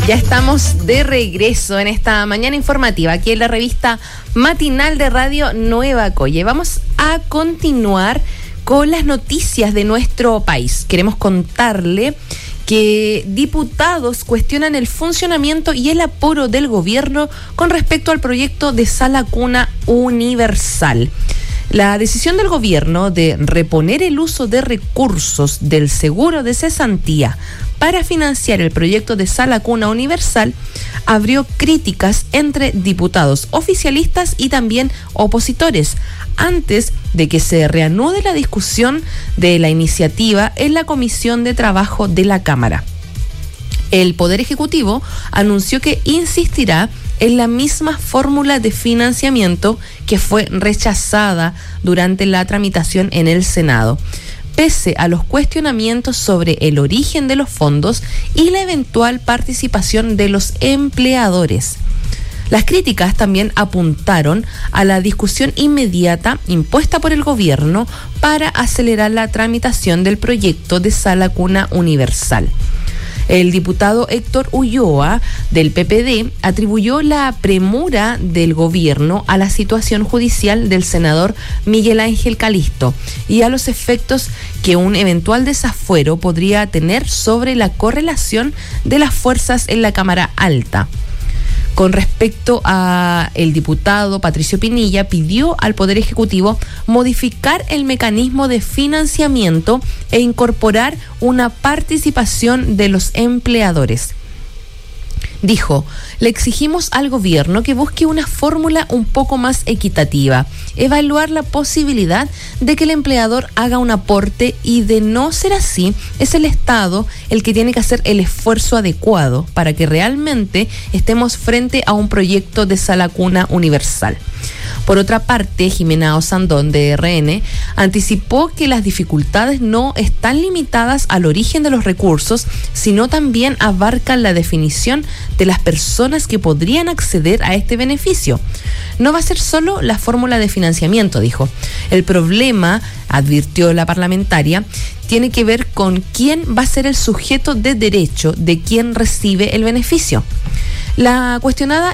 Ya estamos de regreso en esta mañana informativa, aquí en la revista matinal de Radio Nueva Coye. Vamos a continuar con las noticias de nuestro país. Queremos contarle que diputados cuestionan el funcionamiento y el aporo del gobierno con respecto al proyecto de sala cuna universal. La decisión del gobierno de reponer el uso de recursos del seguro de cesantía para financiar el proyecto de sala cuna universal abrió críticas entre diputados oficialistas y también opositores, antes de que se reanude la discusión de la iniciativa en la Comisión de Trabajo de la Cámara. El Poder Ejecutivo anunció que insistirá en la misma fórmula de financiamiento que fue rechazada durante la tramitación en el Senado, pese a los cuestionamientos sobre el origen de los fondos y la eventual participación de los empleadores. Las críticas también apuntaron a la discusión inmediata impuesta por el gobierno para acelerar la tramitación del proyecto de sala cuna universal. El diputado Héctor Ulloa, del PPD, atribuyó la premura del gobierno a la situación judicial del senador Miguel Ángel Calisto y a los efectos que un eventual desafuero podría tener sobre la correlación de las fuerzas en la Cámara Alta. Con respecto a el diputado Patricio Pinilla, pidió al Poder Ejecutivo modificar el mecanismo de financiamiento e incorporar una participación de los empleadores. Dijo, le exigimos al gobierno que busque una fórmula un poco más equitativa, evaluar la posibilidad de que el empleador haga un aporte y de no ser así, es el Estado el que tiene que hacer el esfuerzo adecuado para que realmente estemos frente a un proyecto de sala cuna universal. Por otra parte, Jimena Osandón, de RN, anticipó que las dificultades no están limitadas al origen de los recursos, sino también abarcan la definición de las personas que podrían acceder a este beneficio. No va a ser solo la fórmula de financiamiento, dijo. El problema, advirtió la parlamentaria, tiene que ver con quién va a ser el sujeto de derecho de quien recibe el beneficio. La cuestionada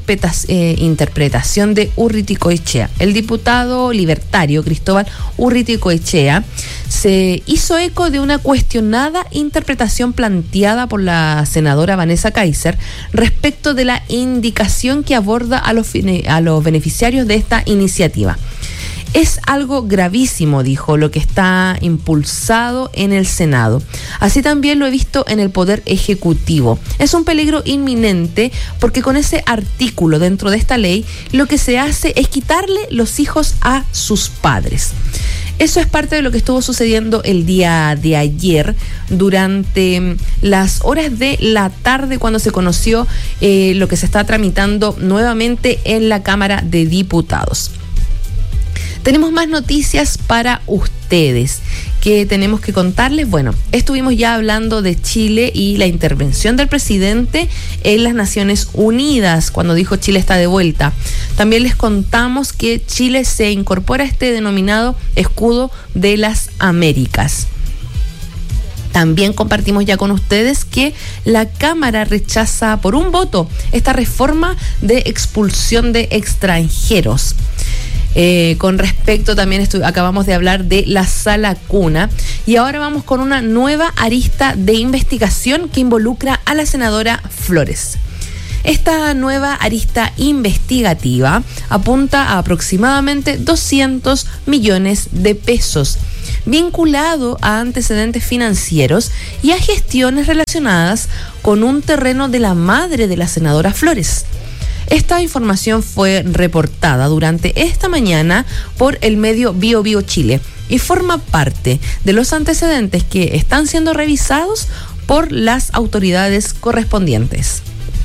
interpretación de Urriticoechea, el diputado libertario Cristóbal Urriticoechea, se hizo eco de una cuestionada interpretación planteada por la senadora Vanessa Kaiser respecto de la indicación que aborda a los beneficiarios de esta iniciativa. Es algo gravísimo, dijo, lo que está impulsado en el Senado. Así también lo he visto en el Poder Ejecutivo. Es un peligro inminente porque con ese artículo dentro de esta ley lo que se hace es quitarle los hijos a sus padres. Eso es parte de lo que estuvo sucediendo el día de ayer durante las horas de la tarde cuando se conoció lo que se está tramitando nuevamente en la Cámara de Diputados. Tenemos más noticias para ustedes que tenemos que contarles. Bueno, estuvimos ya hablando de Chile y la intervención del presidente en las Naciones Unidas cuando dijo Chile está de vuelta. También les contamos que Chile se incorpora a este denominado escudo de las Américas. También compartimos ya con ustedes que la Cámara rechaza por un voto esta reforma de expulsión de extranjeros. Con respecto también acabamos de hablar de la sala cuna y ahora vamos con una nueva arista de investigación que involucra a la senadora Flores. Esta nueva arista investigativa apunta a aproximadamente 200 millones de pesos, vinculado a antecedentes financieros y a gestiones relacionadas con un terreno de la madre de la senadora Flores. Esta información fue reportada durante esta mañana por el medio BioBio Chile y forma parte de los antecedentes que están siendo revisados por las autoridades correspondientes.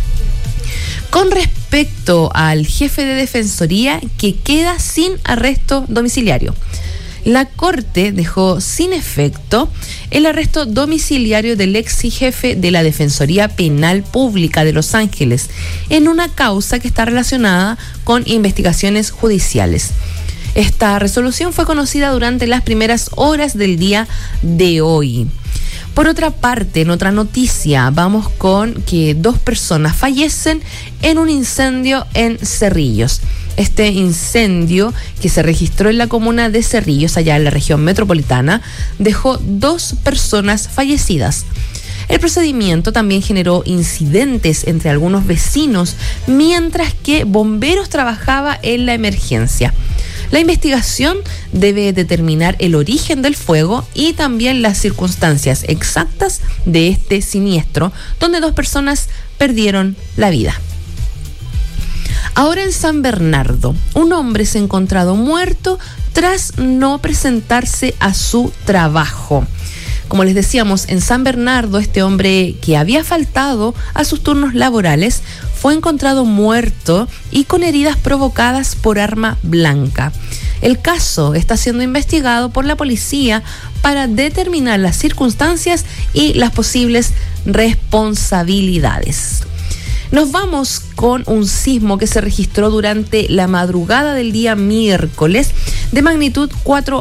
Con respecto al jefe de Defensoría que queda sin arresto domiciliario, la Corte dejó sin efecto el arresto domiciliario del ex jefe de la Defensoría Penal Pública de Los Ángeles en una causa que está relacionada con investigaciones judiciales. Esta resolución fue conocida durante las primeras horas del día de hoy. Por otra parte, en otra noticia, vamos con que 2 personas fallecen en un incendio en Cerrillos. Este incendio que se registró en la comuna de Cerrillos, allá en la región metropolitana, dejó 2 personas fallecidas. El procedimiento también generó incidentes entre algunos vecinos, mientras que bomberos trabajaban en la emergencia. La investigación debe determinar el origen del fuego y también las circunstancias exactas de este siniestro, donde 2 personas perdieron la vida. Ahora en San Bernardo, un hombre se ha encontrado muerto tras no presentarse a su trabajo. Como les decíamos, en San Bernardo, este hombre que había faltado a sus turnos laborales fue encontrado muerto y con heridas provocadas por arma blanca. El caso está siendo investigado por la policía para determinar las circunstancias y las posibles responsabilidades. Nos vamos con un sismo que se registró durante la madrugada del día miércoles de magnitud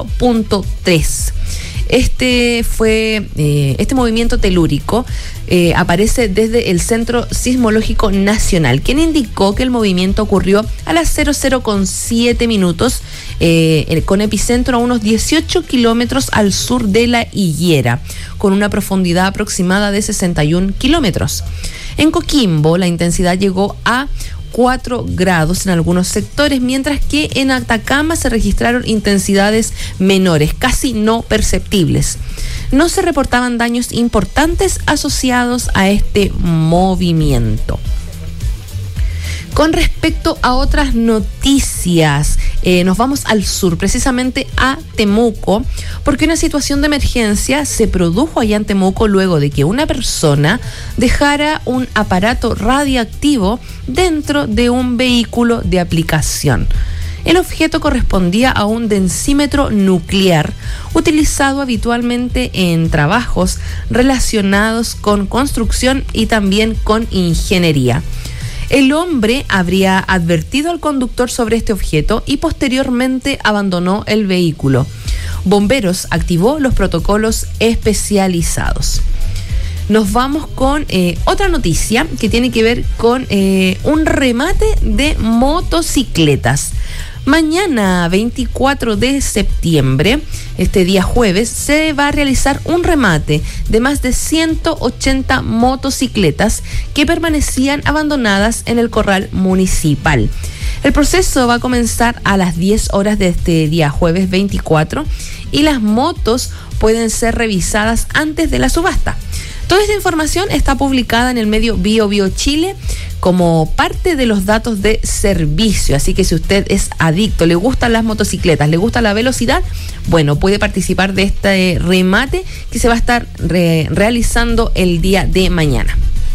4.3. Este movimiento telúrico aparece desde el Centro Sismológico Nacional, quien indicó que el movimiento ocurrió a las 00:07 minutos, con epicentro a unos 18 kilómetros al sur de La Higuera, con una profundidad aproximada de 61 kilómetros. En Coquimbo, la intensidad llegó a 4 grados en algunos sectores, mientras que en Atacama se registraron intensidades menores, casi no perceptibles. No se reportaban daños importantes asociados a este movimiento. Con respecto a otras noticias, nos vamos al sur, precisamente a Temuco, porque una situación de emergencia se produjo allá en Temuco luego de que una persona dejara un aparato radiactivo dentro de un vehículo de aplicación. El objeto correspondía a un densímetro nuclear utilizado habitualmente en trabajos relacionados con construcción y también con ingeniería. El hombre habría advertido al conductor sobre este objeto y posteriormente abandonó el vehículo. Bomberos activó los protocolos especializados. Nos vamos con otra noticia que tiene que ver con un remate de motocicletas. Mañana, 24 de septiembre, este día jueves, se va a realizar un remate de más de 180 motocicletas que permanecían abandonadas en el corral municipal. El proceso va a comenzar a las 10 horas de este día jueves 24 y las motos pueden ser revisadas antes de la subasta. Toda esta información está publicada en el medio Bio Chile como parte de los datos de servicio. Así que si usted es adicto, le gustan las motocicletas, le gusta la velocidad, bueno, puede participar de este remate que se va a estar realizando el día de mañana.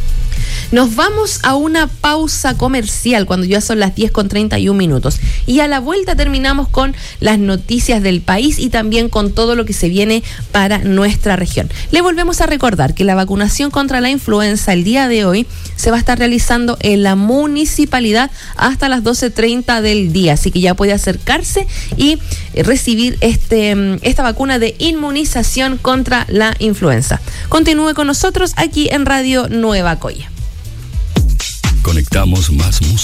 Nos vamos a una pausa comercial cuando ya son las 10:31 y a la vuelta terminamos con las noticias del país y también con todo lo que se viene para nuestra región. Le volvemos a recordar que la vacunación contra la influenza el día de hoy se va a estar realizando en la municipalidad hasta las 12:30 del día, así que ya puede acercarse y recibir esta vacuna de inmunización contra la influenza. Continúe con nosotros aquí en Radio Nueva Coya. Conectamos más música.